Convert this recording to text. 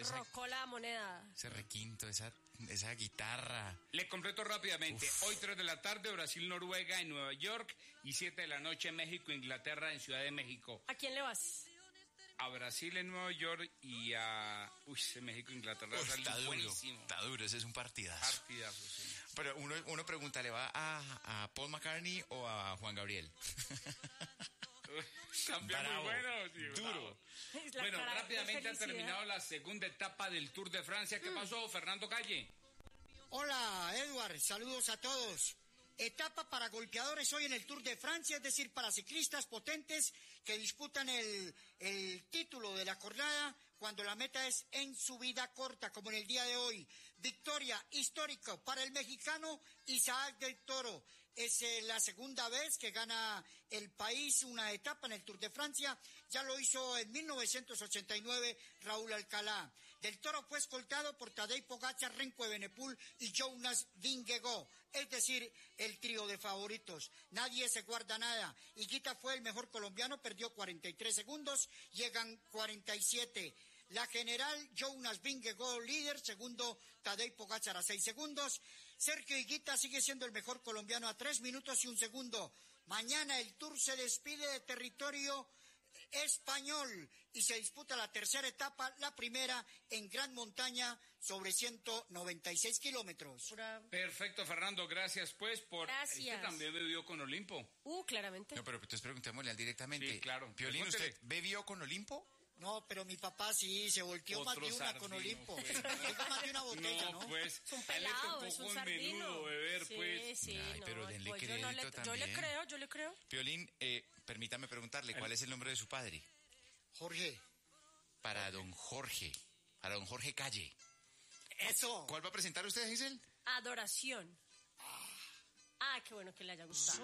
arrocó la moneda. Ese requinto, esa guitarra. Le completo rápidamente. Hoy 3 de la tarde, Brasil-Noruega en Nueva York y 7 de la noche, México-Inglaterra en Ciudad de México. ¿A quién le vas? A Brasil en Nueva York y a... México-Inglaterra. Está duro, buenísimo. está duro, ese es un partidazo. Partidazo, sí. Pero uno pregunta, ¿le va a Paul McCartney o a Juan Gabriel? También Bravo, muy bueno, sí, duro. Bueno, cara de rápidamente ha felicidad. terminado la segunda etapa del Tour de Francia. ¿Qué pasó, Fernando Calle? Hola, Edward, saludos a todos. Etapa para golpeadores hoy en el Tour de Francia, es decir, para ciclistas potentes que disputan el título de la jornada cuando la meta es en subida corta, como en el día de hoy. Victoria histórica para el mexicano Isaac del Toro. Es la segunda vez que gana el país una etapa en el Tour de Francia. Ya lo hizo en 1989 Raúl Alcalá. Del Toro fue escoltado por Tadej Pogačar, Remco Evenepoel y Jonas Vingegaard. Es decir, el trío de favoritos. Nadie se guarda nada. Higuita fue el mejor colombiano, perdió 43 segundos, llegan 47. La general Jonas Vingegaard líder, segundo Tadej Pogačar a 6 segundos. Sergio Higuita sigue siendo el mejor colombiano a 3 minutos y 1 segundo. Mañana el Tour se despide de territorio español y se disputa la tercera etapa, la primera en Gran Montaña sobre 196 kilómetros. Perfecto, Fernando, gracias pues por... Gracias. Este también bebió con Olimpo. Claramente. No, pero entonces preguntémosle al directamente. Sí, claro. Piolín, ¿usted Pregúntele. bebió con Olimpo? No, pero mi papá sí, se volteó más Otro de una sardino, con Olimpo. pues. Digo, más de una botella, ¿no? Pues, Es un a él le pelado, tocó es un con sardino. menudo beber, Sí, pues. sí, Ay, no, pero denle pues crédito yo le también. creo. Piolín, permítame preguntarle, ¿cuál es el nombre de su padre? Jorge, Para don Jorge Calle. eso. ¿Cuál va a presentar usted, Giselle? Adoración. Qué bueno que le haya gustado.